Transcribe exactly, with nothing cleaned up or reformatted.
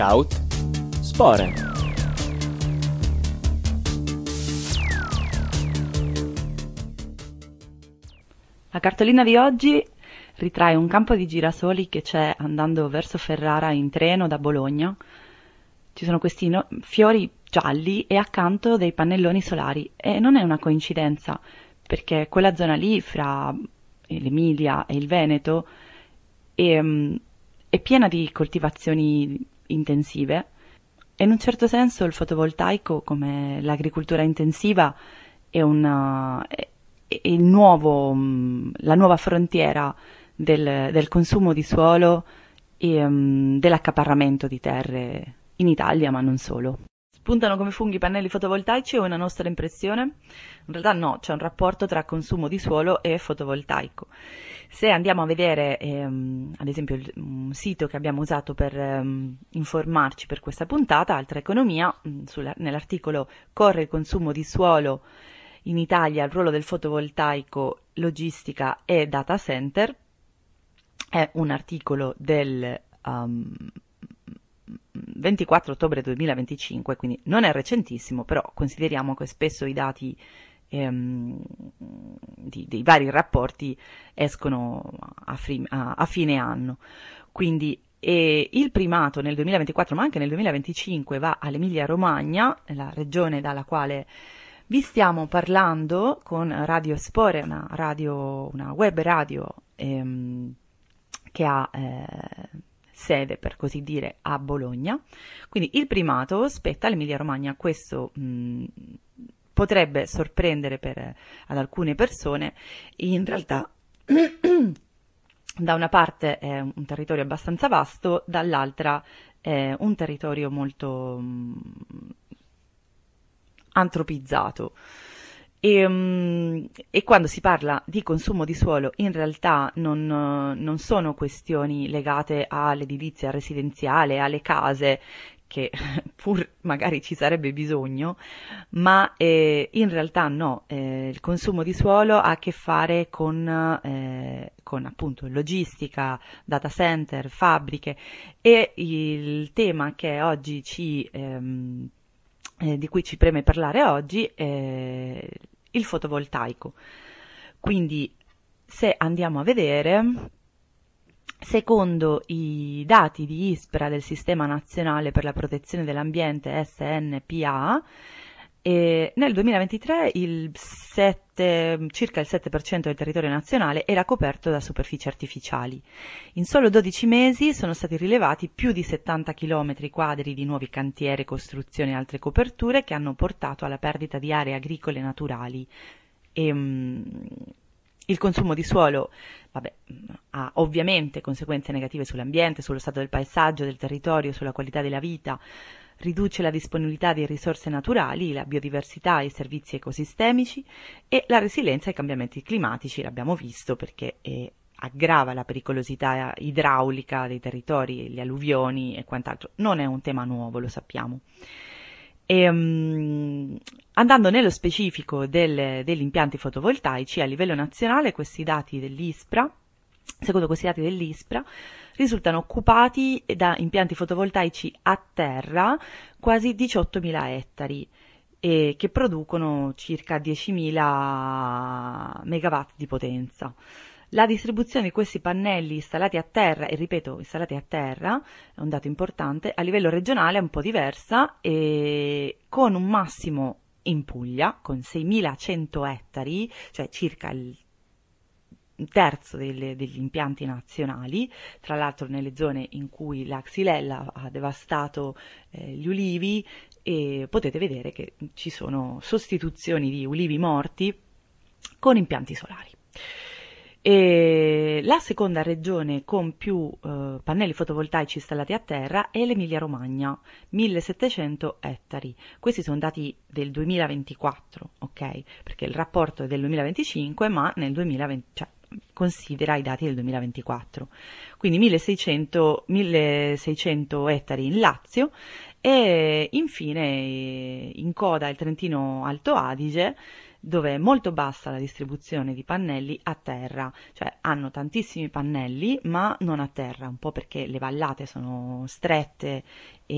Scout Spore. La cartolina di oggi ritrae un campo di girasoli che c'è andando verso Ferrara in treno da Bologna. Ci sono questi no- fiori gialli e accanto dei pannelloni solari, e non è una coincidenza, perché quella zona lì, fra l'Emilia e il Veneto, è, è piena di coltivazioni intensive, e in un certo senso il fotovoltaico, come l'agricoltura intensiva, è, una, è, è il nuovo, la nuova frontiera del, del consumo di suolo e um, dell'accaparramento di terre in Italia, ma non solo. Spuntano come funghi i pannelli fotovoltaici, o è una nostra impressione? In realtà no, c'è un rapporto tra consumo di suolo e fotovoltaico. Se andiamo a vedere, ehm, ad esempio, il, un sito che abbiamo usato per ehm, informarci per questa puntata, Altra Economia, mh, sulla, nell'articolo Corre il consumo di suolo in Italia, il ruolo del fotovoltaico, logistica e data center, è un articolo del um, ventiquattro ottobre duemilaventicinque, quindi non è recentissimo, però consideriamo che spesso i dati ehm, di, dei vari rapporti escono a, fri- a, a fine anno. Quindi e il primato nel duemilaventiquattro, ma anche nel duemilaventicinque, va all'Emilia Romagna, la regione dalla quale vi stiamo parlando con Radio Spore, una, radio, una web radio ehm, che ha eh, sede, per così dire, a Bologna. Quindi il primato spetta all'Emilia Romagna. Questo mh, potrebbe sorprendere per, ad alcune persone. In realtà da una parte è un territorio abbastanza vasto, dall'altra è un territorio molto mh, antropizzato. E, um, e quando si parla di consumo di suolo, in realtà non, non sono questioni legate all'edilizia residenziale, alle case, che pur magari ci sarebbe bisogno, ma eh, in realtà no, eh, il consumo di suolo ha a che fare con, eh, con appunto logistica, data center, fabbriche, e il tema che oggi ci ehm, eh, di cui ci preme parlare oggi è il fotovoltaico. Quindi, se andiamo a vedere, secondo i dati di ISPRA, del Sistema Nazionale per la Protezione dell'Ambiente, S N P A, e nel duemilaventitré il sette, circa il sette per cento del territorio nazionale era coperto da superfici artificiali. In solo dodici mesi sono stati rilevati più di settanta chilometri quadri di nuovi cantieri, costruzioni e altre coperture, che hanno portato alla perdita di aree agricole naturali. E, um, il consumo di suolo, vabbè, ha ovviamente conseguenze negative sull'ambiente, sullo stato del paesaggio, del territorio, sulla qualità della vita. Riduce la disponibilità di risorse naturali, la biodiversità e i servizi ecosistemici, e la resilienza ai cambiamenti climatici, l'abbiamo visto, perché eh, aggrava la pericolosità idraulica dei territori, le alluvioni e quant'altro. Non è un tema nuovo, lo sappiamo. E, um, andando nello specifico del, degli impianti fotovoltaici, a livello nazionale, questi dati dell'ISPRA, secondo questi dati dell'ISPRA, risultano occupati da impianti fotovoltaici a terra quasi diciottomila ettari, e che producono circa diecimila megawatt di potenza. La distribuzione di questi pannelli installati a terra, e ripeto, installati a terra, è un dato importante, a livello regionale è un po' diversa, e con un massimo in Puglia, con seimilacento ettari, cioè circa il un terzo delle, degli impianti nazionali, tra l'altro nelle zone in cui la xylella ha devastato eh, gli ulivi, e potete vedere che ci sono sostituzioni di ulivi morti con impianti solari. E la seconda regione con più eh, pannelli fotovoltaici installati a terra è l'Emilia Romagna, millesettecento ettari. Questi sono dati del duemilaventiquattro, ok? Perché il rapporto è del duemilaventicinque, ma nel duemilaventi, cioè, considera i dati del duemilaventiquattro. Quindi milleseicento, milleseicento ettari in Lazio, e infine in coda il Trentino Alto Adige, dove è molto bassa la distribuzione di pannelli a terra, cioè hanno tantissimi pannelli ma non a terra, un po' perché le vallate sono strette